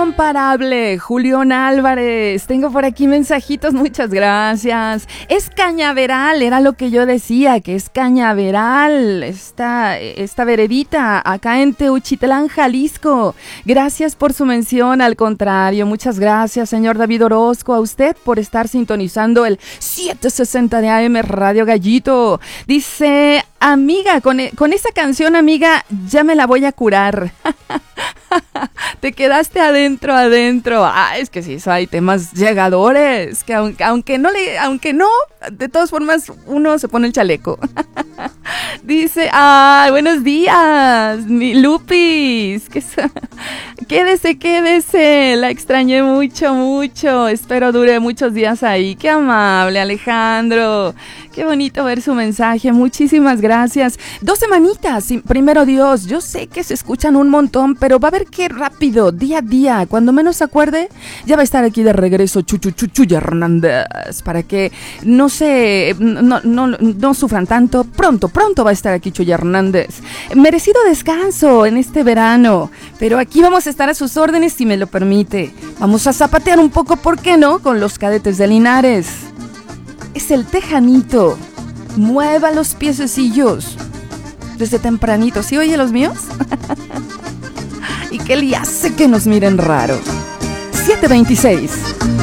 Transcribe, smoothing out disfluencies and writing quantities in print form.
incomparable, Julián Álvarez. Tengo por aquí mensajitos, muchas gracias. Es cañaveral, era lo que yo decía, que es cañaveral, esta veredita acá en Teuchitlán, Jalisco. Gracias por su mención, al contrario, muchas gracias, señor David Orozco, a usted por estar sintonizando el 760 de AM Radio Gallito. Dice, amiga, con esa canción, amiga, ya me la voy a curar. Te quedaste adentro. Es que sí, hay temas llegadores que aunque no, de todas formas uno se pone el chaleco. Dice, buenos días, mi Lupis. Quédese, la extrañé mucho. Espero dure muchos días ahí. Qué amable, Alejandro. Qué bonito ver su mensaje. Muchísimas gracias. 2 semanitas, primero Dios. Yo sé que se escuchan un montón, pero va a ver qué rápido, día a día. Cuando menos se acuerde, ya va a estar aquí de regreso Chuy Hernández, para que no sufran tanto. Pronto va a estar aquí Chuy Hernández. Merecido descanso en este verano, pero aquí vamos a estar a sus órdenes si me lo permite. Vamos a zapatear un poco, ¿por qué no? Con los Cadetes de Linares. Es el Tejanito. Mueva los piececillos desde tempranito. ¿Sí oye los míos? ¿Y qué le hace que nos miren raro? 7:26.